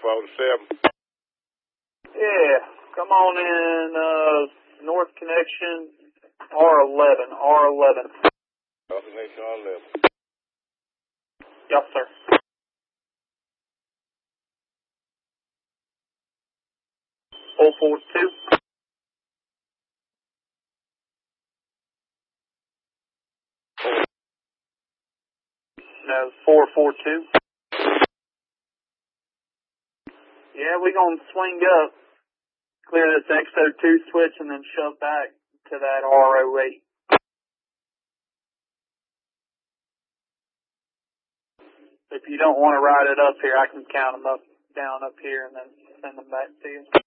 47. Yeah, come on in, North Connection, R11. North Connection R11. Yes, sir. Full 42. No, 442. Yeah, we gonna swing up, clear this XO2 switch, and then shove back to that R08. If you don't want to ride it up here, I can count them up, down up here, and then send them back to you.